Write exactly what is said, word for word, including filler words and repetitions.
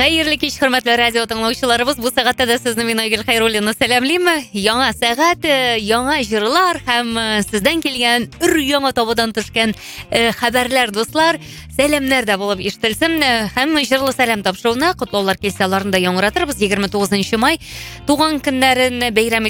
Хәерле кич, хөрмәтле радио тыңлаучыларыбыз. Бу сәгатьтә дә сезне мин Айгөл Хәйруллина сәламлыйм. Яңа сәгать, яңа җырлар һәм сездән килгән өр яңа табудан төшкән хәбәрләр, дуслар. Сәламнәр дә булып ишетелсен. Һәм җырлы сәлам тапшыруына котлаулар килсә, аларны да яңгыратырбыз. егерме тугызынчы май туган көннәрен бәйрәм